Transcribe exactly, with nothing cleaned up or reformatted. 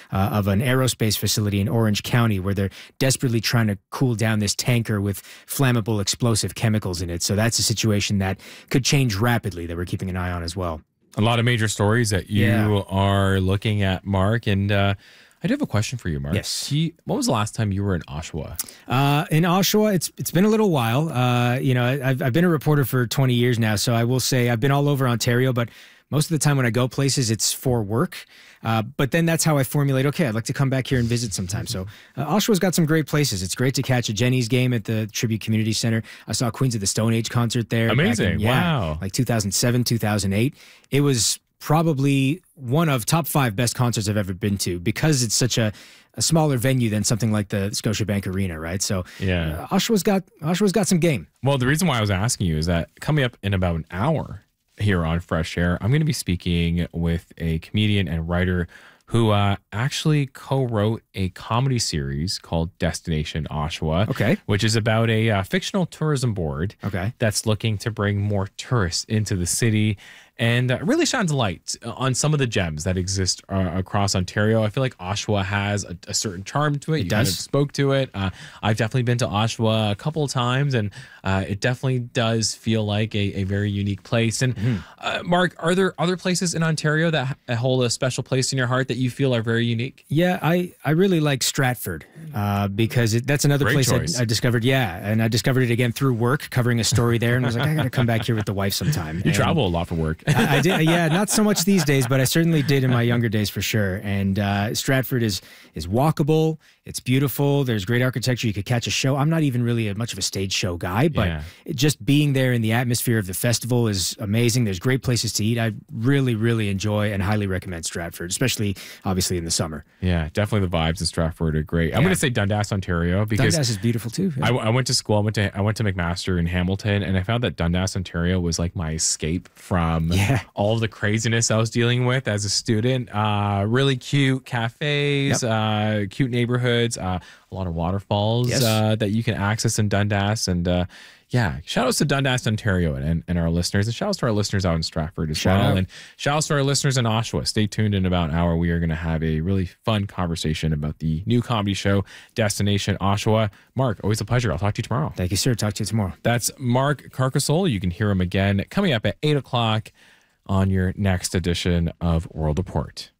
uh, of an aerospace facility in Orange County where they're desperately trying to cool down this tanker with flammable explosive chemicals in it. So that's a situation that could change rapidly that we're keeping an eye on as well. A lot of major stories that you Yeah. are looking at, Mark. And uh, I do have a question for you, Mark. Yes. Do you- when was the last time you were in Oshawa? Uh, in Oshawa, it's it's been a little while. Uh, you know, I've I've been a reporter for twenty years now, so I will say I've been all over Ontario, but most of the time when I go places, it's for work. Uh, but then that's how I formulate, okay, I'd like to come back here and visit sometime. So uh, Oshawa's got some great places. It's great to catch a Jenny's game at the Tribute Community Center. I saw Queens of the Stone Age concert there. back Amazing. in- yeah, Wow. Like two thousand seven, two thousand eight. It was probably one of top five best concerts I've ever been to because it's such a, a smaller venue than something like the Scotiabank Arena, right? So Yeah. uh, Oshawa's got Oshawa's got some game. Well, the reason why I was asking you is that coming up in about an hour here on Fresh Air, I'm going to be speaking with a comedian and writer who uh, actually co-wrote a comedy series called Destination Oshawa. Okay. Which is about a uh, fictional tourism board Okay. that's looking to bring more tourists into the city and uh, really shines light on some of the gems that exist uh, across Ontario. I feel like Oshawa has a, a certain charm to it. It You kind does. of spoke to it. Uh, I've definitely been to Oshawa a couple of times, and uh, it definitely does feel like a, a very unique place. And Mm-hmm. uh, Mark, are there other places in Ontario that ha- hold a special place in your heart that you feel are very unique? Yeah, I, I really like Stratford uh, because it, that's another Great place I, choice. I discovered. Yeah, and I discovered it again through work, covering a story there, and I was like, I got to come back here with the wife sometime. You And travel a lot for work. I, I did, yeah, not so much these days, but I certainly did in my younger days for sure. And uh, Stratford is is walkable. It's beautiful. There's great architecture. You could catch a show. I'm not even really a, much of a stage show guy, but Yeah. it, just being there in the atmosphere of the festival is amazing. There's great places to eat. I really, really enjoy and highly recommend Stratford, especially obviously in the summer. Yeah, definitely the vibes in Stratford are great. I'm Yeah. going to say Dundas, Ontario, because Dundas is beautiful too. I, I went to school. I went to I went to McMaster in Hamilton, and I found that Dundas, Ontario, was like my escape from Yeah. all of the craziness I was dealing with as a student. Uh, really cute cafes, Yep. uh, cute neighborhoods, uh, a lot of waterfalls Yes. uh, that you can access in Dundas, and uh, yeah, shout outs to Dundas, Ontario, and, and our listeners, and shout outs to our listeners out in Stratford as Shout well, out. and shout outs to our listeners in Oshawa. Stay tuned in about an hour. We are going to have a really fun conversation about the new comedy show, Destination Oshawa. Mark, always a pleasure. I'll talk to you tomorrow. Thank you, sir. Talk to you tomorrow. That's Mark Carcassole. You can hear him again coming up at eight o'clock on your next edition of World Report.